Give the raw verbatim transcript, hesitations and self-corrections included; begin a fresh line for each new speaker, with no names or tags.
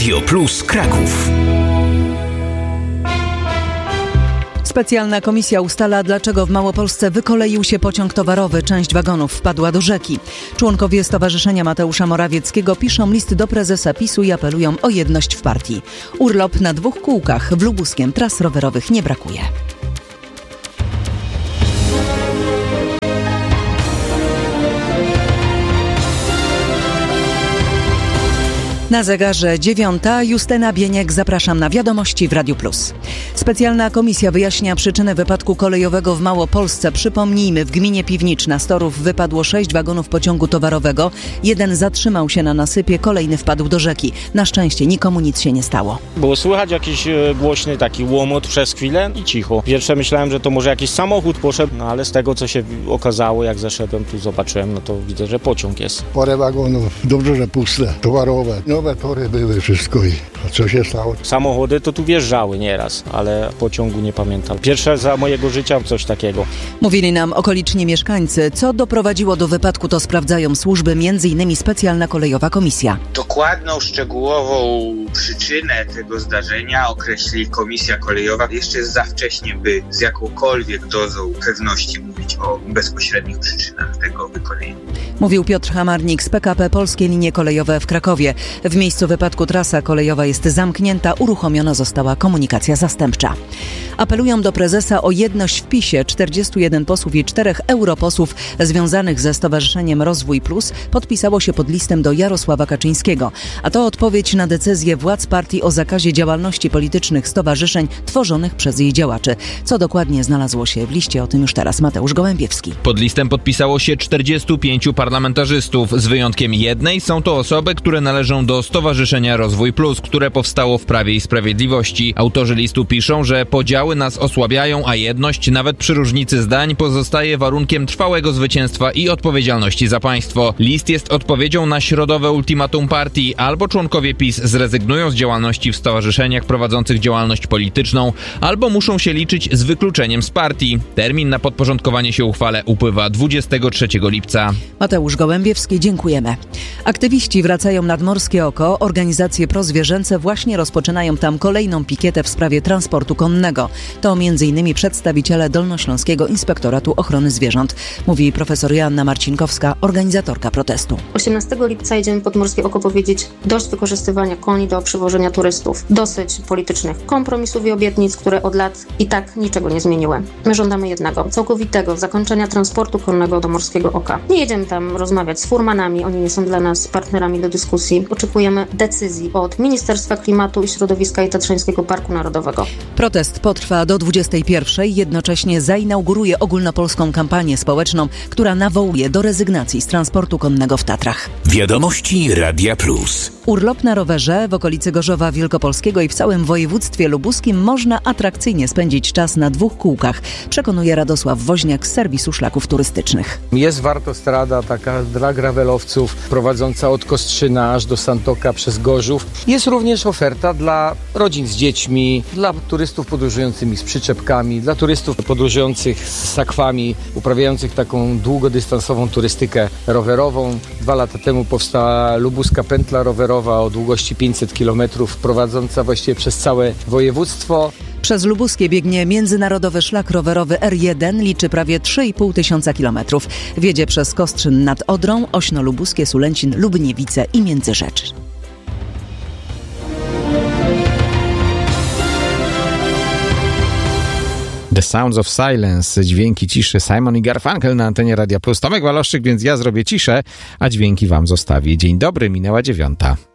Radio Plus Kraków.
Specjalna komisja ustala, dlaczego w Małopolsce wykoleił się pociąg towarowy. Część wagonów wpadła do rzeki. Członkowie Stowarzyszenia Mateusza Morawieckiego piszą list do prezesa PiSu i apelują o jedność w partii. Urlop na dwóch kółkach w Lubuskiem tras rowerowych nie brakuje. Na zegarze dziewiąta. Justyna Bieniek, zapraszam na wiadomości w Radiu Plus. Specjalna komisja wyjaśnia przyczynę wypadku kolejowego w Małopolsce. Przypomnijmy, w gminie Piwniczna z torów wypadło sześć wagonów pociągu towarowego. Jeden zatrzymał się na nasypie, kolejny wpadł do rzeki. Na szczęście nikomu nic się nie stało.
Było słychać jakiś głośny taki łomot przez chwilę i cicho. Pierwsze myślałem, że to może jakiś samochód poszedł, no ale z tego co się okazało, jak zeszedłem tu zobaczyłem, no to widzę, że pociąg jest.
Parę wagonów, dobrze, że puste, towarowe. Nowe tory były, wszystko i a co się stało?
Samochody to tu wjeżdżały nieraz, ale pociągu nie pamiętam. Pierwsze za mojego życia coś takiego.
Mówili nam okoliczni mieszkańcy. Co doprowadziło do wypadku, to sprawdzają służby, między innymi specjalna kolejowa komisja.
Dokładną, szczegółową przyczynę tego zdarzenia określi komisja kolejowa. Jeszcze jest za wcześnie, by z jakąkolwiek dozą pewności mówić o bezpośrednich przyczynach tego wykolejenia.
Mówił Piotr Hamarnik z P K P Polskie Linie Kolejowe w Krakowie. W miejscu wypadku trasa kolejowa jest zamknięta, uruchomiona została komunikacja zastępcza. Apelują do prezesa o jedność w PiSie. czterdziestu jeden posłów i czterech europosłów związanych ze Stowarzyszeniem Rozwój Plus podpisało się pod listem do Jarosława Kaczyńskiego. A to odpowiedź na decyzję władz partii o zakazie działalności politycznych stowarzyszeń tworzonych przez jej działaczy. Co dokładnie znalazło się w liście, o tym już teraz Mateusz Gołębiewski.
Pod listem podpisało się czterdziestu pięciu parlamentarzystów. Z wyjątkiem jednej są to osoby, które należą do Stowarzyszenia Rozwój Plus, które powstało w Prawie i Sprawiedliwości. Autorzy listu piszą, że podziały nas osłabiają, a jedność, nawet przy różnicy zdań, pozostaje warunkiem trwałego zwycięstwa i odpowiedzialności za państwo. List jest odpowiedzią na środowe ultimatum partii. Albo członkowie PiS zrezygnują z działalności w stowarzyszeniach prowadzących działalność polityczną, albo muszą się liczyć z wykluczeniem z partii. Termin na podporządkowanie się uchwale upływa dwudziestego trzeciego lipca.
Mateusz Gołębiewski, dziękujemy. Aktywiści wracają nad Morskie Oko. Organizacje prozwierzęce właśnie rozpoczynają tam kolejną pikietę w sprawie transportu konnego. To między innymi przedstawiciele Dolnośląskiego Inspektoratu Ochrony Zwierząt, mówi profesor Joanna Marcinkowska, organizatorka protestu.
osiemnastego lipca jedziemy pod Morskie Oko powiedzieć dość wykorzystywania koni do przywożenia turystów. Dosyć politycznych kompromisów i obietnic, które od lat i tak niczego nie zmieniły. My żądamy jednego, całkowitego zakończenia transportu konnego do Morskiego Oka. Nie jedziemy tam rozmawiać z furmanami, oni nie są dla nas partnerami do dyskusji. Oczekujemy decyzji od Ministerstwa Klimatu i Środowiska i Tatrzańskiego Parku Narodowego.
Protest potrwa do dwudziestej pierwszej. Jednocześnie zainauguruje ogólnopolską kampanię społeczną, która nawołuje do rezygnacji z transportu konnego w Tatrach.
Wiadomości Radia Plus.
Urlop na rowerze w okolicy Gorzowa Wielkopolskiego i w całym województwie lubuskim można atrakcyjnie spędzić czas na dwóch kółkach, przekonuje Radosław Woźniak z serwisu szlaków turystycznych.
Jest wartostrada taka dla gravelowców prowadząca od Kostrzyna aż do Santoka przez Gorzów. Jest również oferta dla rodzin z dziećmi, dla turystów podróżujących z przyczepkami, dla turystów podróżujących z sakwami, uprawiających taką długodystansową turystykę rowerową. Dwa lata temu powstała lubuska pętla rowerowa o długości pięćset kilometrów, prowadząca właściwie przez całe województwo.
Przez Lubuskie biegnie międzynarodowy szlak rowerowy R jeden, liczy prawie trzy i pół tysiąca kilometrów. Wiedzie przez Kostrzyn nad Odrą, Ośno Lubuskie, Sulęcin, Lubniewice i Międzyrzecz.
The Sounds of Silence, dźwięki ciszy, Simon i Garfunkel na antenie Radia Plus. Tomek Waloszczyk, więc ja zrobię ciszę, a dźwięki wam zostawię. Dzień dobry, minęła dziewiąta.